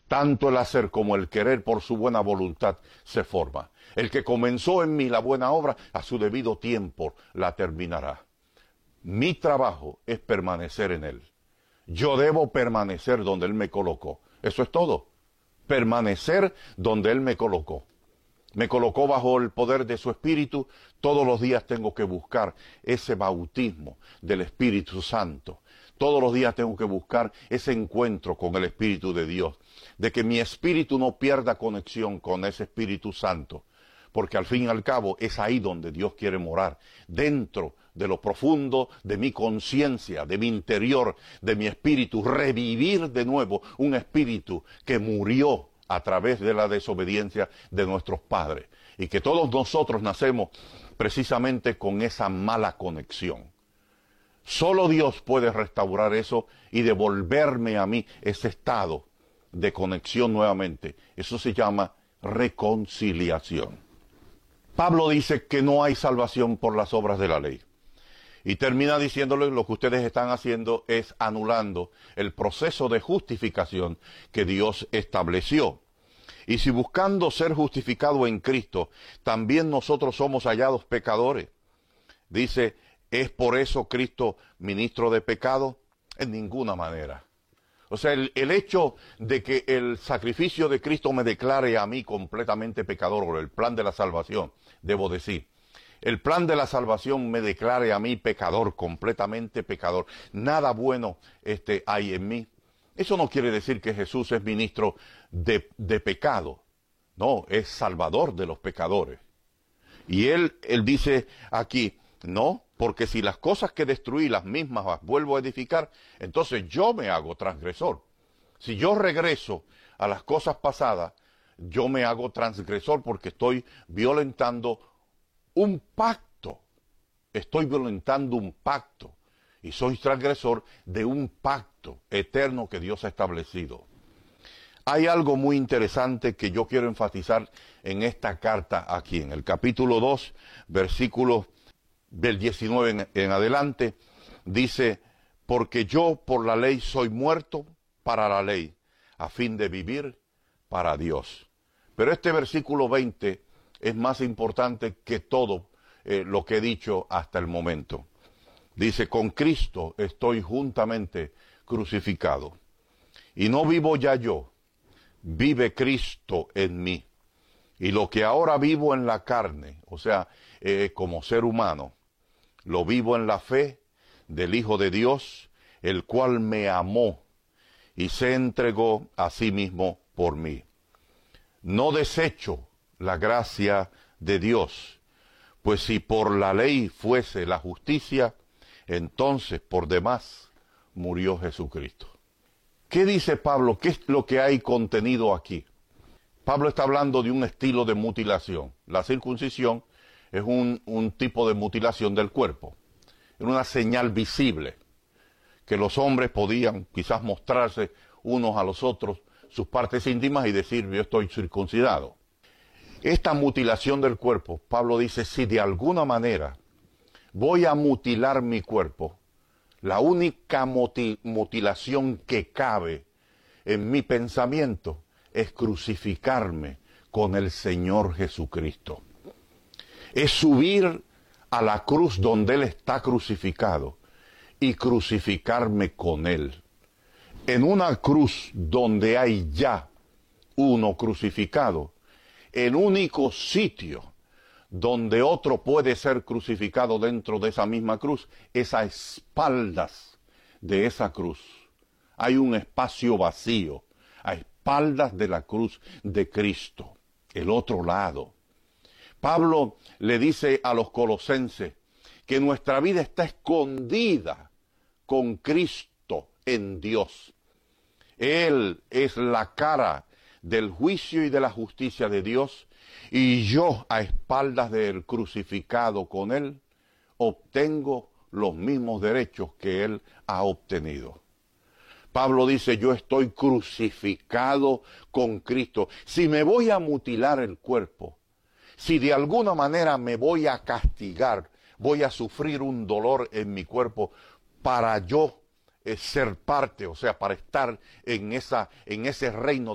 Tanto el hacer como el querer por su buena voluntad se forma. El que comenzó en mí la buena obra, a su debido tiempo la terminará. Mi trabajo es permanecer en Él. Yo debo permanecer donde Él me colocó. Eso es todo. Permanecer donde Él me colocó. Me colocó bajo el poder de su Espíritu. Todos los días tengo que buscar ese bautismo del Espíritu Santo. Todos los días tengo que buscar ese encuentro con el Espíritu de Dios. De que mi espíritu no pierda conexión con ese Espíritu Santo. Porque al fin y al cabo es ahí donde Dios quiere morar. Dentro de lo profundo de mi conciencia, de mi interior, de mi espíritu. Revivir de nuevo un espíritu que murió a través de la desobediencia de nuestros padres. Y que todos nosotros nacemos precisamente con esa mala conexión. Solo Dios puede restaurar eso y devolverme a mí ese estado de conexión nuevamente. Eso se llama reconciliación. Pablo dice que no hay salvación por las obras de la ley. Y termina diciéndole lo que ustedes están haciendo es anulando el proceso de justificación que Dios estableció. Y si buscando ser justificado en Cristo, también nosotros somos hallados pecadores. Dice, ¿es por eso Cristo ministro de pecado? En ninguna manera. O sea, el hecho de que el sacrificio de Cristo me declare a mí completamente pecador, o el plan de la salvación, debo decir, el plan de la salvación me declare a mí pecador, completamente pecador. Nada bueno hay en mí. Eso no quiere decir que Jesús es ministro de pecado. No, es salvador de los pecadores. Y él dice aquí, no, porque si las cosas que destruí, las mismas las vuelvo a edificar, entonces yo me hago transgresor. Si yo regreso a las cosas pasadas, yo me hago transgresor porque estoy violentando un pacto. Estoy violentando un pacto. Y soy transgresor de un pacto eterno que Dios ha establecido. Hay algo muy interesante que yo quiero enfatizar en esta carta aquí, en el capítulo 2, versículos del 19 en adelante, dice, porque yo por la ley soy muerto para la ley, a fin de vivir para Dios. Pero este versículo 20 es más importante que todo lo que he dicho hasta el momento. Dice, con Cristo estoy juntamente crucificado. Y no vivo ya yo, vive Cristo en mí. Y lo que ahora vivo en la carne, o sea, como ser humano, lo vivo en la fe del Hijo de Dios, el cual me amó y se entregó a sí mismo por mí. No desecho la gracia de Dios, pues si por la ley fuese la justicia, entonces por demás murió Jesucristo. ¿Qué dice Pablo? ¿Qué es lo que hay contenido aquí? Pablo está hablando de un estilo de mutilación. La circuncisión es un tipo de mutilación del cuerpo. Era una señal visible que los hombres podían quizás mostrarse unos a los otros sus partes íntimas y decir, yo estoy circuncidado. Esta mutilación del cuerpo, Pablo dice, si de alguna manera voy a mutilar mi cuerpo, la única mutilación que cabe en mi pensamiento es crucificarme con el Señor Jesucristo. Es subir a la cruz donde Él está crucificado y crucificarme con Él. En una cruz donde hay ya uno crucificado, el único sitio donde otro puede ser crucificado dentro de esa misma cruz es a espaldas de esa cruz. Hay un espacio vacío, a espaldas de la cruz de Cristo, el otro lado. Pablo le dice a los colosenses que nuestra vida está escondida con Cristo en Dios. Él es la cara del juicio y de la justicia de Dios, y yo, a espaldas del crucificado con Él, obtengo los mismos derechos que Él ha obtenido. Pablo dice, yo estoy crucificado con Cristo. Si me voy a mutilar el cuerpo, si de alguna manera me voy a castigar, voy a sufrir un dolor en mi cuerpo para yo ser parte, o sea, para estar en ese reino